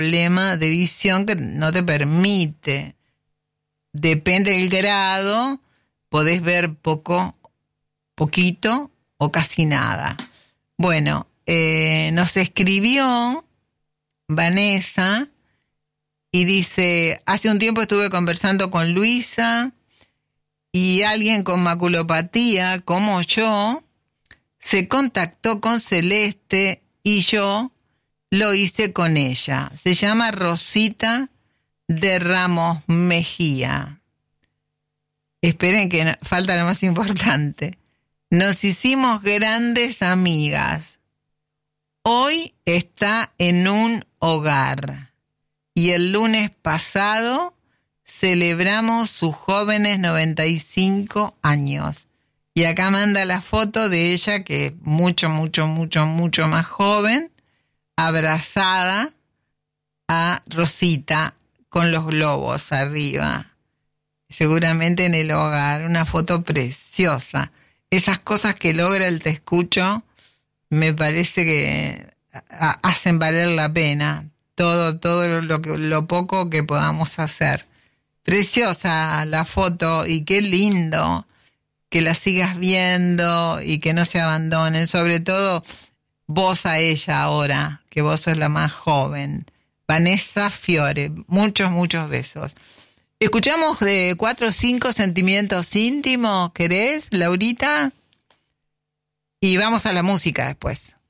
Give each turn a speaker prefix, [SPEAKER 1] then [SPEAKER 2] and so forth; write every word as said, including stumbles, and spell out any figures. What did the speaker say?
[SPEAKER 1] problema de visión que no te permite. Depende del grado, podés ver poco, poquito o casi nada. Bueno, eh, nos escribió Vanessa y dice, hace un tiempo estuve conversando con Luisa y alguien con maculopatía como yo se contactó con Celeste y yo lo hice con ella. Se llama Rosita de Ramos Mejía. Esperen que no, falta lo más importante. Nos hicimos grandes amigas. Hoy está en un hogar y el lunes pasado celebramos sus jóvenes noventa y cinco años. Y acá manda la foto de ella, que es mucho, mucho, mucho, mucho más joven, abrazada a Rosita con los globos arriba. Seguramente en el hogar, una foto preciosa. Esas cosas que logra el Te Escucho me parece que hacen valer la pena todo, todo lo, que, lo poco que podamos hacer. Preciosa la foto y qué lindo que la sigas viendo y que no se abandonen, sobre todo vos a ella ahora, que vos sos la más joven. Vanessa Fiore, muchos, muchos besos. Escuchamos de cuatro o cinco sentimientos íntimos, ¿querés, Laurita? Y vamos a la música después.